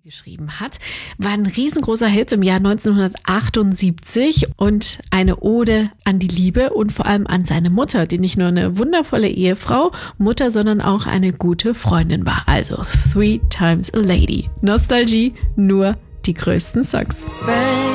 geschrieben hat, war ein riesengroßer Hit im Jahr 1978 und eine Ode an die Liebe und vor allem an seine Mutter, die nicht nur eine wundervolle Ehefrau, Mutter, sondern auch eine gute Freundin war. Also 3 Times a Lady. Nostalgie, nur die größten Songs.